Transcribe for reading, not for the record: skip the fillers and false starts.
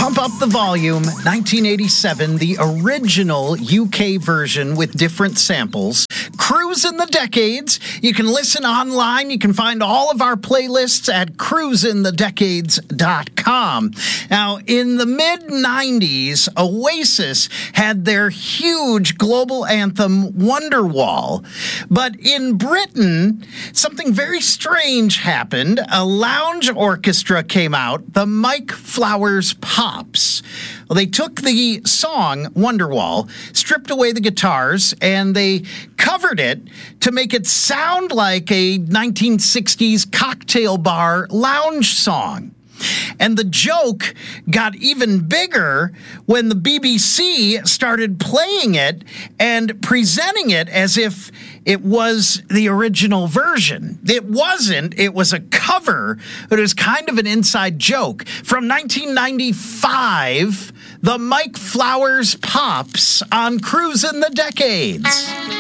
Pump Up the Volume, 1987, the original UK version with different samples. Cruise in the Decades. You can listen online. You can find all of our playlists at cruiseinthedecades.com. Now, in the mid-90s, Oasis had their huge global anthem, Wonderwall. But in Britain, something very strange happened. A lounge orchestra came out, the Mike Flowers Pops. Well, they took the song Wonderwall, stripped away the guitars, and they covered it to make it sound like a 1960s cocktail bar lounge song. And the joke got even bigger when the BBC started playing it and presenting it as if it was the original version. It wasn't. It was a cover, but it was kind of an inside joke. From 1995, the Mike Flowers Pops on Cruise in the Decades.